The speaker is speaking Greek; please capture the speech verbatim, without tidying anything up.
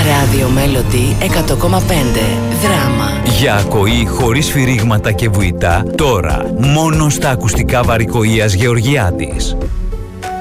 Radio Melody εκατό κόμμα πέντε. Δράμα. Για ακοή χωρίς φυρίγματα και βουητά, τώρα μόνο στα ακουστικά Βαρικοΐας Γεωργιάδης.